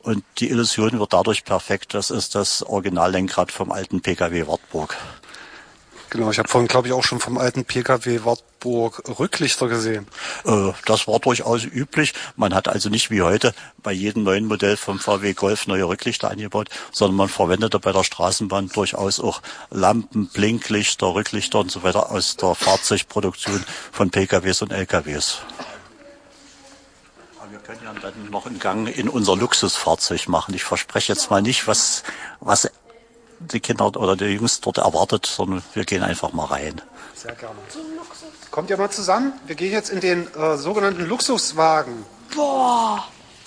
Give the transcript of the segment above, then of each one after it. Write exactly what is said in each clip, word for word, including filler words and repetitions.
Und die Illusion wird dadurch perfekt. Das ist das Originallenkrad vom alten P K W Wartburg. Genau, ich habe vorhin, glaube ich, auch schon vom alten P K W Wartburg Rücklichter gesehen. Äh, das war durchaus üblich. Man hat also nicht wie heute bei jedem neuen Modell vom V W Golf neue Rücklichter eingebaut, sondern man verwendete bei der Straßenbahn durchaus auch Lampen, Blinklichter, Rücklichter und so weiter aus der Fahrzeugproduktion von P K Ws und L K Ws. Wir können ja dann noch einen Gang in unser Luxusfahrzeug machen. Ich verspreche jetzt mal nicht, was, was die Kinder oder die Jungs dort erwartet, sondern wir gehen einfach mal rein. Sehr gerne. Kommt ihr mal zusammen? Wir gehen jetzt in den äh, sogenannten Luxuswagen. Boah!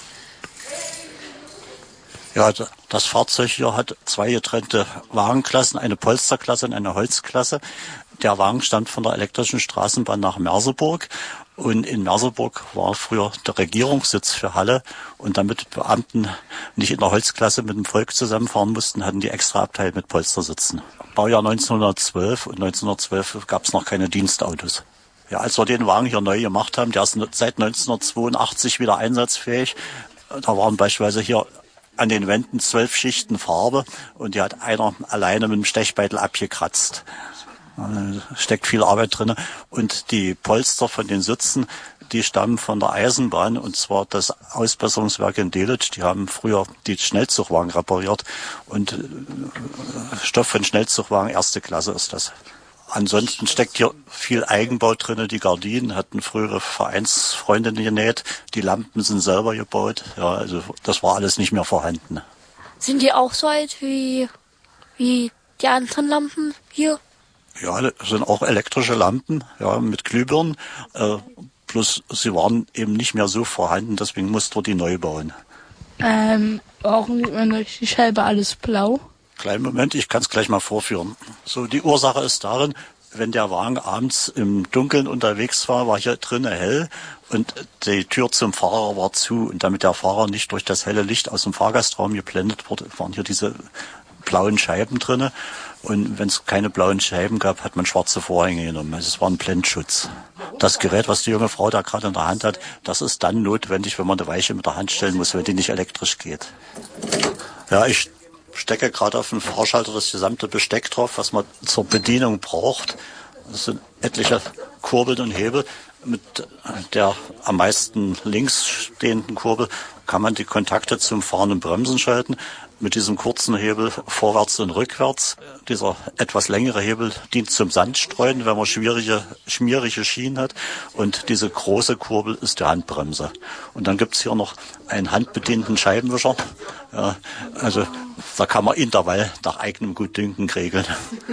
Ja, das Fahrzeug hier hat zwei getrennte Wagenklassen, eine Polsterklasse und eine Holzklasse. Der Wagen stammt von der elektrischen Straßenbahn nach Merseburg. Und in Merseburg war früher der Regierungssitz für Halle. Und damit Beamten nicht in der Holzklasse mit dem Volk zusammenfahren mussten, hatten die extra Abteil mit Polstersitzen. Baujahr neunzehnhundertzwölf und neunzehnhundertzwölf gab es noch keine Dienstautos. Ja, als wir den Wagen hier neu gemacht haben, der ist seit neunzehnhundertzweiundachtzig wieder einsatzfähig. Da waren beispielsweise hier an den Wänden zwölf Schichten Farbe und die hat einer alleine mit dem Stechbeitel abgekratzt. Da steckt viel Arbeit drin. Und die Polster von den Sitzen, die stammen von der Eisenbahn, und zwar das Ausbesserungswerk in Delitzsch. Die haben früher die Schnellzugwagen repariert und Stoff von Schnellzugwagen erste Klasse ist das. Ansonsten steckt hier viel Eigenbau drin. Die Gardinen hatten frühere Vereinsfreundinnen genäht. Die Lampen sind selber gebaut. Ja, also das war alles nicht mehr vorhanden. Sind die auch so alt wie, wie die anderen Lampen hier? Ja, das sind auch elektrische Lampen, ja, mit Glühbirnen. Äh, plus sie waren eben nicht mehr so vorhanden, deswegen mussten wir die neu bauen. Ähm, warum sieht man durch die Scheibe alles blau? Kleinen Moment, ich kann es gleich mal vorführen. So, die Ursache ist darin, wenn der Wagen abends im Dunkeln unterwegs war, war hier drinnen hell und die Tür zum Fahrer war zu. Und damit der Fahrer nicht durch das helle Licht aus dem Fahrgastraum geblendet wurde, waren hier diese blauen Scheiben drinne. Und wenn es keine blauen Scheiben gab, hat man schwarze Vorhänge genommen. Also es war ein Blendschutz. Das Gerät, was die junge Frau da gerade in der Hand hat, das ist dann notwendig, wenn man eine Weiche mit der Hand stellen muss, wenn die nicht elektrisch geht. Ja, ich stecke gerade auf den Fahrschalter das gesamte Besteck drauf, was man zur Bedienung braucht. Das sind etliche Kurbeln und Hebel. Mit der am meisten links stehenden Kurbel kann man die Kontakte zum Fahren und Bremsen schalten. Mit diesem kurzen Hebel vorwärts und rückwärts. Dieser etwas längere Hebel dient zum Sandstreuen, wenn man schwierige, schmierige Schienen hat. Und diese große Kurbel ist die Handbremse. Und dann gibt's hier noch einen handbedienten Scheibenwischer. Ja, also da kann man Intervall nach eigenem Gutdünken regeln.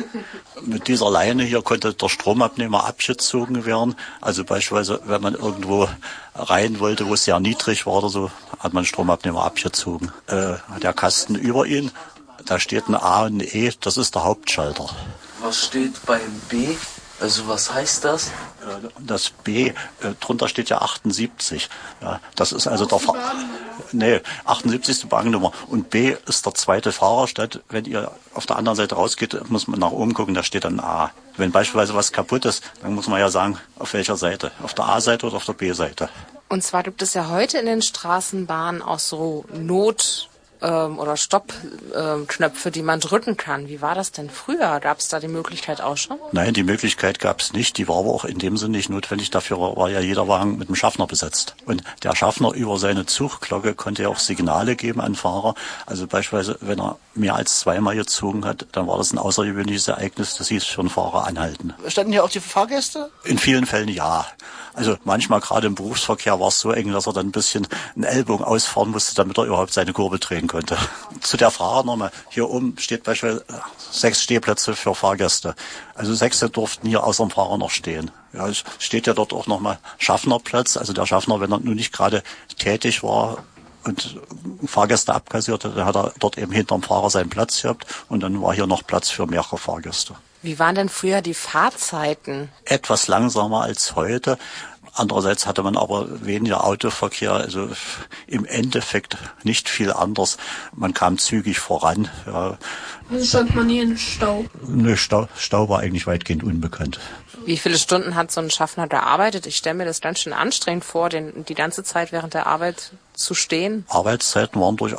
Mit dieser Leine hier konnte der Stromabnehmer abgezogen werden. Also beispielsweise, wenn man irgendwo rein wollte, wo es sehr niedrig war oder so, hat man den Stromabnehmer abgezogen. Äh, der Kasten über ihn, da steht ein A und ein E, das ist der Hauptschalter. Was steht beim B? Also was heißt das? Das B, äh, drunter steht ja achtundsiebzig. Ja, das ist also der Fa- nee, achtundsiebzigste Waggennummer. Und B ist der zweite Fahrerstand. Wenn ihr auf der anderen Seite rausgeht, muss man nach oben gucken, da steht dann A. Wenn beispielsweise was kaputt ist, dann muss man ja sagen, auf welcher Seite. Auf der A-Seite oder auf der B-Seite. Und zwar gibt es ja heute in den Straßenbahnen auch so Not- ähm, oder Stoppknöpfe, ähm, die man drücken kann. Wie war das denn früher? Gab es da die Möglichkeit auch schon? Nein, die Möglichkeit gab es nicht. Die war aber auch in dem Sinne nicht notwendig. Dafür war ja jeder Wagen mit einem Schaffner besetzt. Und der Schaffner über seine Zugglocke konnte ja auch Signale geben an Fahrer. Also beispielsweise, wenn er mehr als zweimal gezogen hat, dann war das ein außergewöhnliches Ereignis. Das hieß für einen Fahrer anhalten. Standen hier auch die Fahrgäste? In vielen Fällen ja. Also manchmal gerade im Berufsverkehr war es so eng, dass er dann ein bisschen einen Ellbogen ausfahren musste, damit er überhaupt seine Kurve drehen konnte. Zu der Frage nochmal. Hier oben steht beispielsweise sechs Stehplätze für Fahrgäste. Also sechs durften hier außer dem Fahrer noch stehen. Ja, es steht ja dort auch nochmal Schaffnerplatz. Also der Schaffner, wenn er nun nicht gerade tätig war und Fahrgäste abkassiert hat, dann hat er dort eben hinterm Fahrer seinen Platz gehabt und dann war hier noch Platz für mehrere Fahrgäste. Wie waren denn früher die Fahrzeiten? Etwas langsamer als heute. Andererseits hatte man aber weniger Autoverkehr, also im Endeffekt nicht viel anders. Man kam zügig voran. Ja. Also stand man nie in Stau? Ne, Stau, Stau war eigentlich weitgehend unbekannt. Wie viele Stunden hat so ein Schaffner gearbeitet? Ich stelle mir das ganz schön anstrengend vor, den, die ganze Zeit während der Arbeit zu stehen. Arbeitszeiten waren durchaus